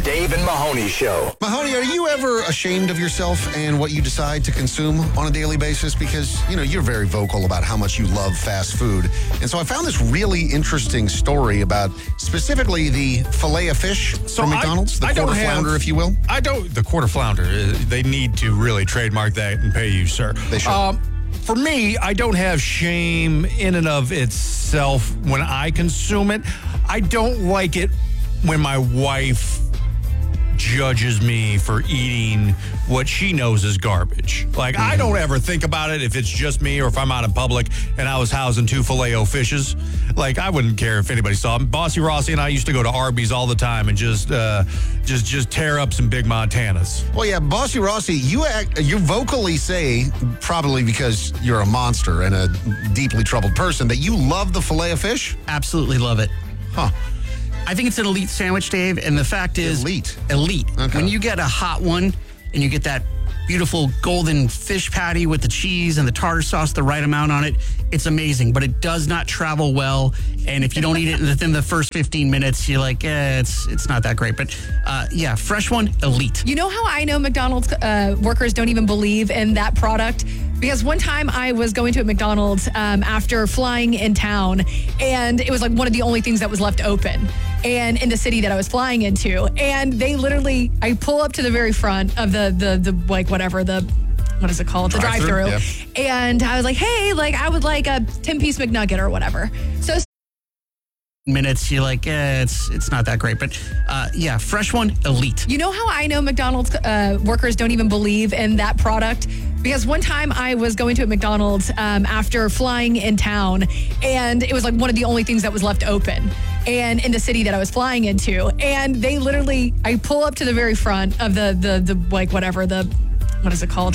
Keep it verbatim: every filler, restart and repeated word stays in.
Dave and Mahoney Show. Mahoney, are you ever ashamed of yourself and what you decide to consume on a daily basis? Because, you know, you're very vocal about how much you love fast food. And so I found this really interesting story about specifically the filet of fish So from McDonald's, I, the I quarter don't have, flounder, if you will. I don't, the quarter flounder, uh, they need to really trademark that and pay you, sir. They should. Um, for me, I don't have shame in and of itself when I consume it. I don't like it when my wife judges me for eating what she knows is garbage. Like, I don't ever think about it if it's just me or if I'm out in public and I was housing two Filet-O-Fishes. Like, I wouldn't care if anybody saw them. Bossy Rossi and I used to go to Arby's all the time and just uh, just just tear up some big Montanas. Well, yeah, Bossy Rossi, you act, you vocally say, probably because you're a monster and a deeply troubled person, that you love the filet of fish? Absolutely love it. Huh. I think it's an elite sandwich, Dave, and the fact is... Elite? Elite. Okay. When you get a hot one and you get that beautiful golden fish patty with the cheese and the tartar sauce, the right amount on it, it's amazing, but it does not travel well, and if you don't eat it within the first fifteen minutes, you're like, eh, it's it's not that great. But uh, yeah, fresh one, elite. You know how I know McDonald's uh, workers don't even believe in that product? Because one time I was going to a McDonald's um, after flying in town, and it was like one of the only things that was left open, and in the city that I was flying into. And they literally, I pull up to the very front of the, the, the like, whatever, the, what is it called? The Drive-thru, drive-thru. And I was like, hey, like, I would like a ten-piece McNugget or whatever. So minutes, you're like, eh, it's it's not that great. But uh, yeah, fresh one, elite. You know how I know McDonald's uh, workers don't even believe in that product? Because one time I was going to a McDonald's um, after flying in town, and it was like one of the only things that was left open, and in the city that I was flying into. And they literally, I pull up to the very front of the, the, the like, whatever, the, what is it called?